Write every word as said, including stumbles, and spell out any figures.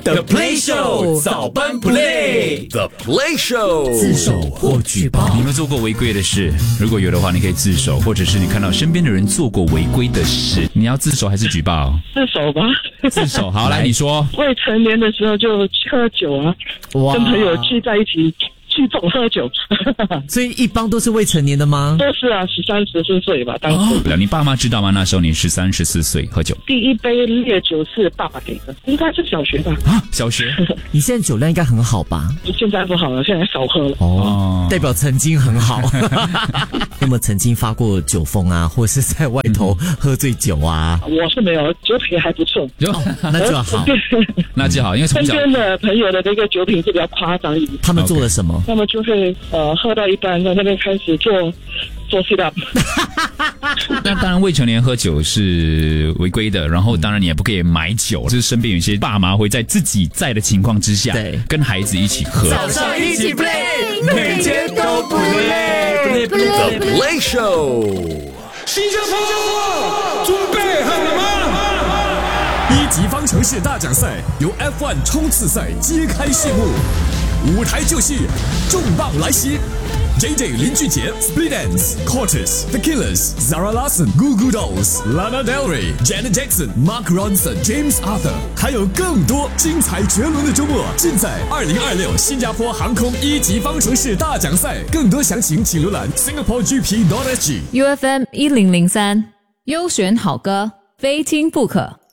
The Play Show 早班 Play The Play Show 自首或举报。 你有没有做过违规的事？如果有的话，你可以自首，或者是你看到身边的人做过违规的事，你要自首还是举报？ 自首吧。 自首，好，来你说。 未成年的时候就喝酒啊，跟朋友聚在一起。聚众喝酒， 所以一帮都是未成年的吗？ 都是啊，十三十四岁吧，当时。 哦，你爸妈知道吗？那时候你十三十四岁喝酒。 第一杯烈酒是爸爸给的，应该是小学吧？ 啊，小学。 你现在酒量应该很好吧？ 现在不好了，现在少喝了。 哦，代表曾经很好。有没有曾经发过酒疯啊，或是在外头喝醉酒啊？ 我是没有，酒品还不错。 哦， 那就好， 那就好，因为从小身边的朋友的那个酒品是比较夸张一点。 他们做了什么？ 那么就会呃喝到一半，在那边开始做做 sit up。 那当然，未成年喝酒是违规的，然后当然你也不可以买酒，就是身边有些爸妈会在自己在的情况之下， 对， 跟孩子一起喝。 早上一起 play， 每天都不累。 The Play Show， 新加坡准备好了吗？一级方程式大奖赛由 F 一 冲刺赛揭开序幕。舞台就绪，重磅来袭 ！J J 林俊杰、Split Enz、Cortez、The Killers、Zara Larsson、Goo Goo Dolls、Lana Del Rey、Janet Jackson、Mark Ronson、James Arthur， 还有更多精彩绝伦的周末，尽在二零二六新加坡航空一级方程式大奖赛。更多详情请浏览 Singapore G P dot S G。 U F M 一零零三，优选好歌，非听不可。